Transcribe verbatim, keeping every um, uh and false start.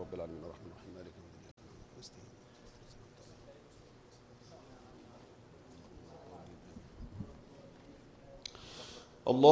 رب العالمين الرحمن الرحيم مالك يوم الدين إياك نعبد وإياك نستعين الله